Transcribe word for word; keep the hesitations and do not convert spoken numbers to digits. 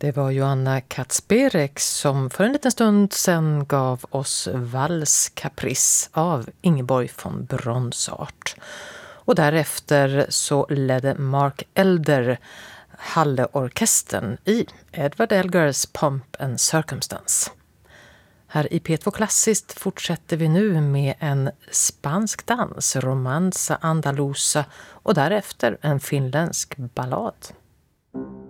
Det var Joanna Kacperek som för en liten stund sedan gav oss Vals Caprice av Ingeborg von Bronsart. Och därefter så ledde Mark Elder Halleorkestern i Edward Elgars Pomp and Circumstance. Här i P två Klassiskt fortsätter vi nu med en spansk dans, Romanza Andalusa, och därefter en finländsk ballad.